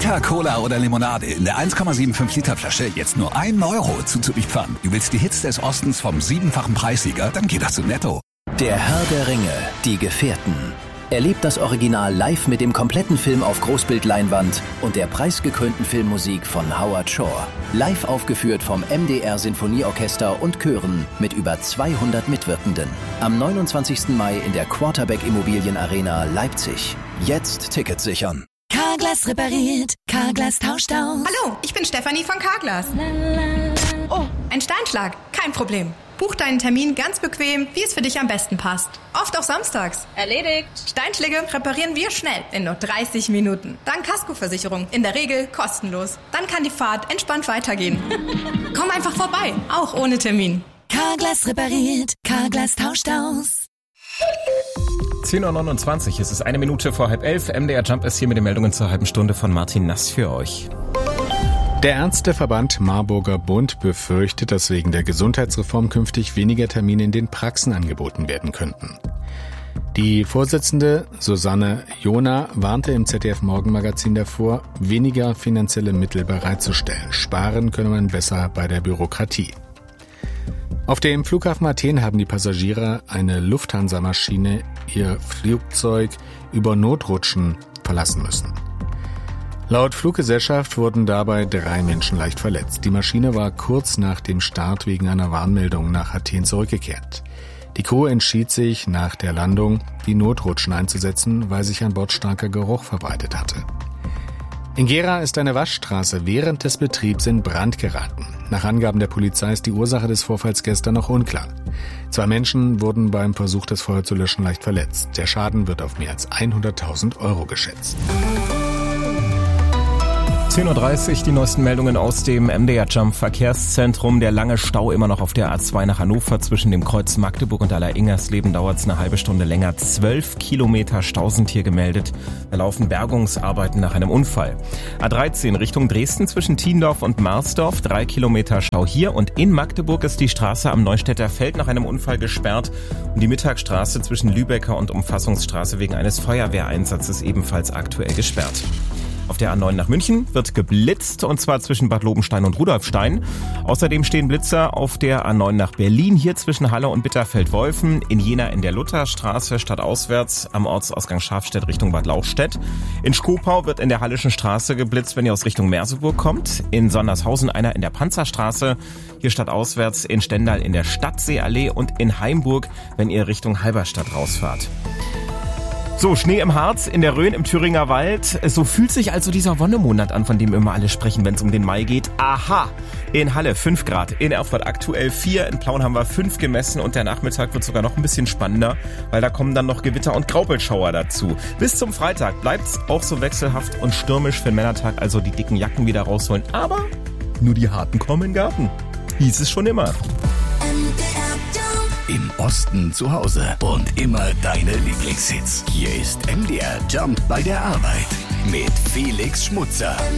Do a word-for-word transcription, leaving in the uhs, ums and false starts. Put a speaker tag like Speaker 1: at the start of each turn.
Speaker 1: Wodka, Cola oder Limonade in der eins Komma fünfundsiebzig Liter Flasche jetzt nur ein Euro zuzulieferern. Du willst die Hits des Ostens vom siebenfachen Preissieger? Dann geht das zu Netto.
Speaker 2: Der Herr der Ringe, die Gefährten. Erlebt das Original live mit dem kompletten Film auf Großbildleinwand und der preisgekrönten Filmmusik von Howard Shore. Live aufgeführt vom M D R Sinfonieorchester und Chören mit über zweihundert Mitwirkenden. Am neunundzwanzigsten Mai in der Quarterback Immobilien Arena Leipzig. Jetzt Tickets sichern.
Speaker 3: Carglass repariert, Carglass tauscht aus.
Speaker 4: Hallo, ich bin Stefanie von Carglass. Oh, ein Steinschlag, kein Problem. Buch deinen Termin ganz bequem, wie es für dich am besten passt. Oft auch samstags.
Speaker 5: Erledigt.
Speaker 4: Steinschläge reparieren wir schnell, in nur dreißig Minuten. Dank Kaskoversicherung, in der Regel kostenlos. Dann kann die Fahrt entspannt weitergehen. Komm einfach vorbei, auch ohne Termin.
Speaker 3: Carglass repariert, Carglass tauscht aus.
Speaker 6: zehn Uhr neunundzwanzig, es ist eine Minute vor halb elf. M D R Jump ist hier mit den Meldungen zur halben Stunde von Martin Nass für euch.
Speaker 7: Der Ärzteverband Marburger Bund befürchtet, dass wegen der Gesundheitsreform künftig weniger Termine in den Praxen angeboten werden könnten. Die Vorsitzende Susanne Jona warnte im Z D F-Morgenmagazin davor, weniger finanzielle Mittel bereitzustellen. Sparen könne man besser bei der Bürokratie. Auf dem Flughafen Athen haben die Passagiere eine Lufthansa-Maschine ihr Flugzeug über Notrutschen verlassen müssen. Laut Fluggesellschaft wurden dabei drei Menschen leicht verletzt. Die Maschine war kurz nach dem Start wegen einer Warnmeldung nach Athen zurückgekehrt. Die Crew entschied sich nach der Landung, die Notrutschen einzusetzen, weil sich an Bord starker Geruch verbreitet hatte. In Gera ist eine Waschstraße während des Betriebs in Brand geraten. Nach Angaben der Polizei ist die Ursache des Vorfalls gestern noch unklar. Zwei Menschen wurden beim Versuch, das Feuer zu löschen, leicht verletzt. Der Schaden wird auf mehr als hunderttausend Euro geschätzt.
Speaker 6: zehn Uhr dreißig, die neuesten Meldungen aus dem M D R Jump Verkehrszentrum. Der lange Stau immer noch auf der A zwei nach Hannover zwischen dem Kreuz Magdeburg und Aller-Ingersleben dauert es eine halbe Stunde länger. Zwölf Kilometer Stau sind hier gemeldet. Da laufen Bergungsarbeiten nach einem Unfall. A dreizehn Richtung Dresden zwischen Tiendorf und Marsdorf. Drei Kilometer Stau hier und in Magdeburg ist die Straße am Neustädter Feld nach einem Unfall gesperrt. Und die Mittagstraße zwischen Lübecker und Umfassungsstraße wegen eines Feuerwehreinsatzes ebenfalls aktuell gesperrt. Auf der A neun nach München wird geblitzt, und zwar zwischen Bad Lobenstein und Rudolfstein. Außerdem stehen Blitzer auf der A neun nach Berlin, hier zwischen Halle und Bitterfeld-Wolfen, in Jena in der Lutherstraße stadtauswärts am Ortsausgang Schafstedt Richtung Bad Lauchstädt. In Schkopau wird in der Hallischen Straße geblitzt, wenn ihr aus Richtung Merseburg kommt. In Sondershausen einer in der Panzerstraße, hier stadtauswärts in Stendal in der Stadtseeallee und in Heimburg, wenn ihr Richtung Halberstadt rausfahrt. So, Schnee im Harz, in der Rhön, im Thüringer Wald. So fühlt sich also dieser Wonnemonat an, von dem immer alle sprechen, wenn es um den Mai geht. Aha! In Halle fünf Grad, in Erfurt aktuell vier, in Plauen haben wir fünf gemessen und der Nachmittag wird sogar noch ein bisschen spannender, weil da kommen dann noch Gewitter und Graupelschauer dazu. Bis zum Freitag bleibt's auch so wechselhaft und stürmisch für den Männertag, also die dicken Jacken wieder rausholen. Aber nur die harten kommen in den Garten. Hieß es schon immer.
Speaker 1: Im Osten zu Hause und immer deine Lieblingshits. Hier ist M D R Jump bei der Arbeit mit Felix Schmutzer.